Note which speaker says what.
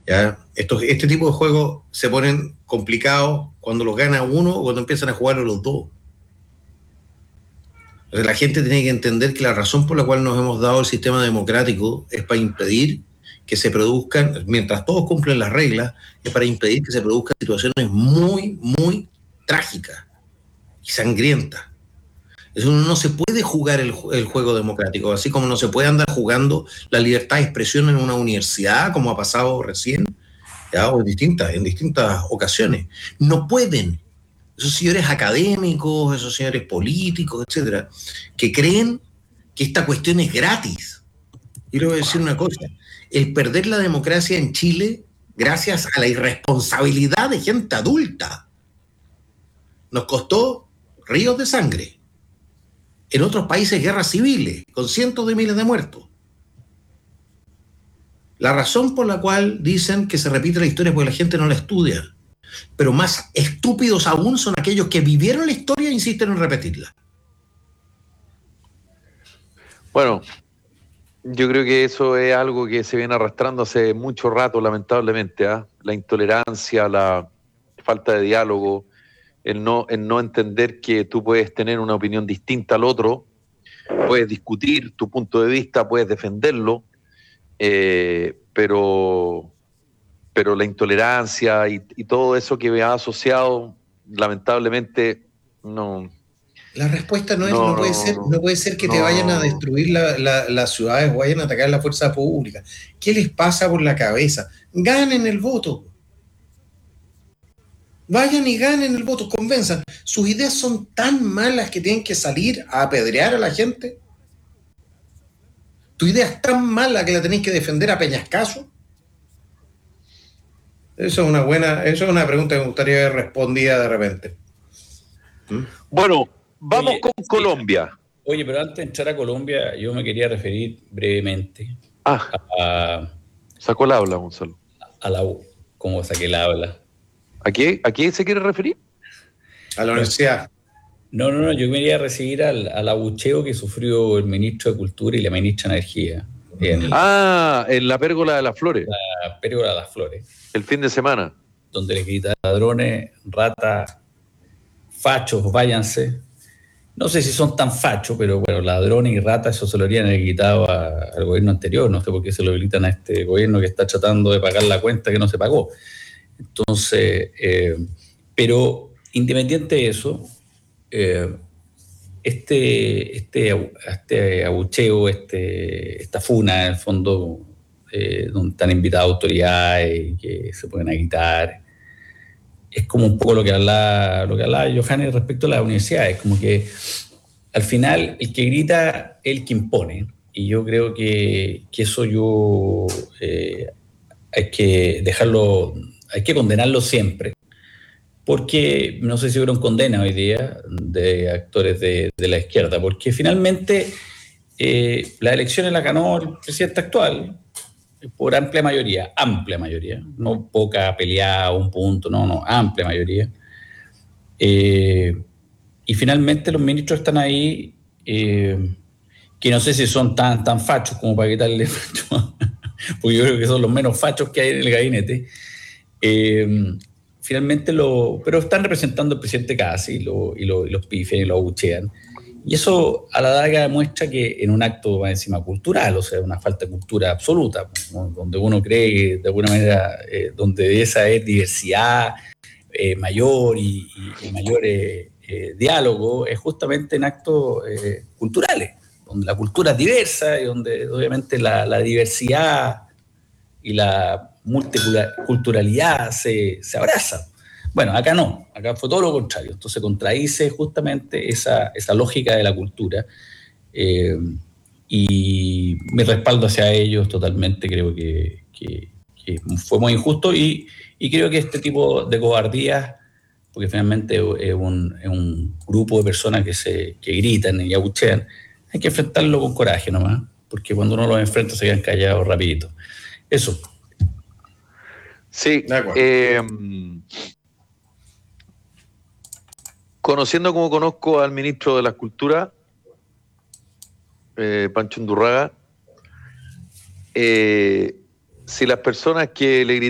Speaker 1: ¿ya? Este tipo de juegos se ponen complicados cuando los gana uno o cuando empiezan a jugar los dos. Entonces, la gente tiene que entender que la razón por la cual nos hemos dado el sistema democrático es para impedir que se produzcan, mientras todos cumplen las reglas, es para impedir que se produzcan situaciones muy, muy trágicas y sangrientas. Eso no se puede jugar el juego democrático, así como no se puede andar jugando la libertad de expresión en una universidad, como ha pasado recién, ¿ya? O en distintas ocasiones. No pueden. Esos señores académicos, esos señores políticos, etcétera, que creen que esta cuestión es gratis. Y le voy a decir una cosa: el perder la democracia en Chile, gracias a la irresponsabilidad de gente adulta, nos costó ríos de sangre. En otros países, guerras civiles, con cientos de miles de muertos. La razón por la cual dicen que se repite la historia es porque la gente no la estudia. Pero más estúpidos aún son aquellos que vivieron la historia e insisten en repetirla.
Speaker 2: Bueno, yo creo que eso es algo que se viene arrastrando hace mucho rato, lamentablemente, ¿eh? La intolerancia, la falta de diálogo, el no entender que tú puedes tener una opinión distinta al otro, puedes discutir tu punto de vista, puedes defenderlo, pero la intolerancia y todo eso que me ha asociado, lamentablemente, no.
Speaker 1: La respuesta no puede ser que te vayan a destruir las ciudades o vayan a atacar la fuerza pública. ¿Qué les pasa por la cabeza? Ganen el voto. Vayan y ganen el voto, convenzan. ¿Sus ideas son tan malas que tienen que salir a apedrear a la gente? ¿Tu idea es tan mala que la tenéis que defender a peñascazo? Eso es una pregunta que me gustaría ver respondida de repente.
Speaker 2: Bueno, vamos con Colombia.
Speaker 3: Oye, pero antes de entrar a Colombia, yo me quería referir brevemente
Speaker 2: sacó el habla, Gonzalo.
Speaker 3: A la U. ¿Cómo saqué el habla?
Speaker 2: ¿A qué se quiere referir?
Speaker 1: A la universidad.
Speaker 3: No, yo me quería referir al abucheo que sufrió el ministro de Cultura y la ministra de Energía.
Speaker 2: En la Pérgola de las Flores.
Speaker 3: La Pérgola de las Flores.
Speaker 2: El fin de semana.
Speaker 3: Donde les grita: ladrones, ratas, fachos, váyanse. No sé si son tan fachos, pero bueno, ladrones y ratas, eso se lo habrían gritado al gobierno anterior. No sé por qué se lo gritan a este gobierno que está tratando de pagar la cuenta que no se pagó. Entonces, pero independiente de eso, este abucheo, esta funa, en el fondo, donde están invitadas autoridades que se pueden gritar, es como un poco lo que hablaba Johannes respecto a las universidades, como que al final el que grita es el que impone, y yo creo que eso hay que dejarlo, hay que condenarlo siempre, porque no sé si hubo una condena hoy día de actores de la izquierda, porque finalmente la elección la ganó el presidente actual por amplia mayoría, no poca peleada, un punto, no, amplia mayoría. Y finalmente los ministros están ahí, que no sé si son tan fachos como para quitarle facho, porque yo creo que son los menos fachos que hay en el gabinete. Finalmente pero están representando al presidente casi y los pifian y lo abuchean. Y eso a la larga demuestra que en un acto más encima cultural, o sea, una falta de cultura absoluta, donde uno cree que de alguna manera, donde esa es diversidad mayor y mayor diálogo, es justamente en actos culturales, donde la cultura es diversa y donde obviamente la diversidad y la multiculturalidad se abraza. Bueno, acá no, acá fue todo lo contrario. Entonces contradice justamente esa lógica de la cultura, y mi respaldo hacia ellos totalmente. Creo que fue muy injusto y creo que este tipo de cobardías, porque finalmente es un grupo de personas que gritan y abuchean, hay que enfrentarlo con coraje nomás, porque cuando uno los enfrenta se quedan callados rapidito. Eso.
Speaker 2: Sí, conociendo como conozco al ministro de la Cultura, Pancho Undurraga, si las personas que le